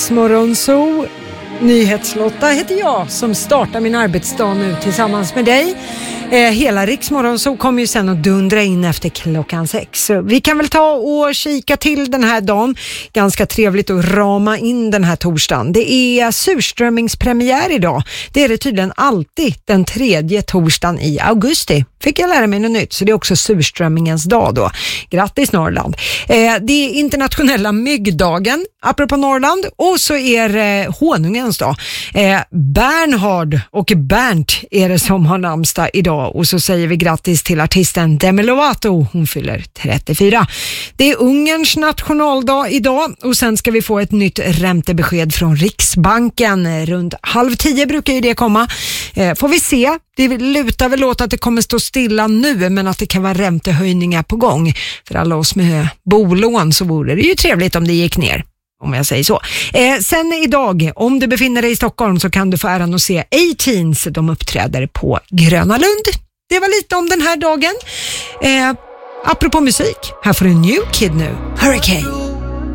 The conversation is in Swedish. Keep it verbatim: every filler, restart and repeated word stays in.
Morgonzoo. Nyhetslotta heter jag som startar min arbetsdag nu tillsammans med dig. Eh, hela Riks Morgonzoo kommer ju sen att dundra in efter klockan sex. Så vi kan väl ta och kika till den här dagen. Ganska trevligt att rama in den här torsdagen. Det är surströmmingspremiär idag. Det är det tydligen alltid den tredje torsdagen i augusti. Fick jag lära mig något nytt, så det är också surströmmingens dag då. Grattis Norrland. Eh, det är internationella myggdagen, apropå Norrland. Och så är det honungens dag. Eh, Bernhard och Bernt är det som har namnsdag idag. Och så säger vi grattis till artisten Demi Lovato. Hon fyller trettiofyra. Det är Ungerns nationaldag idag. Och sen ska vi få ett nytt räntebesked från Riksbanken. Runt halv tio brukar ju det komma. Eh, får vi se. Det lutar väl åt att det kommer stå stilla nu, men att det kan vara räntehöjningar på gång. För alla oss med bolån så vore det ju trevligt om det gick ner, om jag säger så. Eh, sen idag, om du befinner dig i Stockholm, så kan du få äran att se A-Teens. De uppträder på Gröna Lund. Det var lite om den här dagen. Eh, apropå musik, här får du New Kid nu. Hurricane.